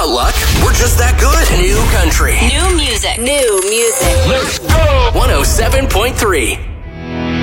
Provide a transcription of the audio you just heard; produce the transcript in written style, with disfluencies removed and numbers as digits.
luck. We're just that good. New country. New music. Let's go. 107.3.